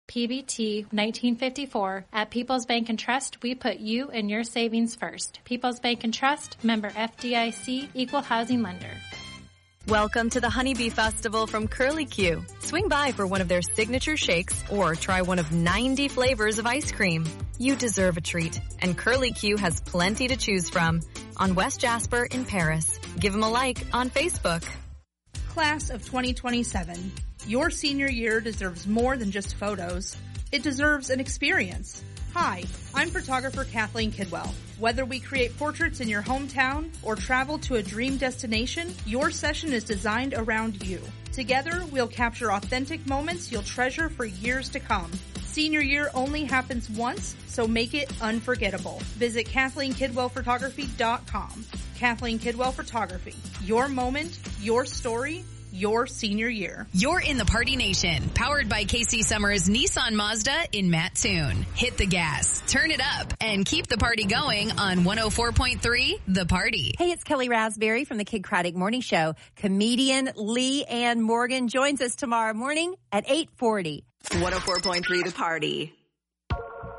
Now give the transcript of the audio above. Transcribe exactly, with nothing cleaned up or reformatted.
P B T nineteen fifty-four. At People's Bank and Trust, we put you and your savings first. People's Bank and Trust, member F D I C, equal housing lender. Welcome to the Honeybee Festival from Curly Q. Swing by for one of their signature shakes or try one of ninety flavors of ice cream. You deserve a treat, and Curly Q has plenty to choose from on West Jasper in Paris. Give them a like on Facebook. Class of twenty twenty-seven. Your senior year deserves more than just photos. It deserves an experience. Hi, I'm photographer Kathleen Kidwell. Whether we create portraits in your hometown or travel to a dream destination, your session is designed around you. Together, we'll capture authentic moments you'll treasure for years to come. Senior year only happens once, so make it unforgettable. Visit Kathleen Kidwell Photography dot com. Kathleen Kidwell Photography. Your moment, your story, your senior year. You're in the Party Nation, powered by Casey Summers Nissan Mazda in Mattoon. Hit the gas, turn it up, and keep the party going on one oh four point three The Party. Hey, it's Kelly Raspberry from the Kid Craddock Morning Show. Comedian Lee Ann Morgan joins us tomorrow morning at eight forty. one oh four point three The Party.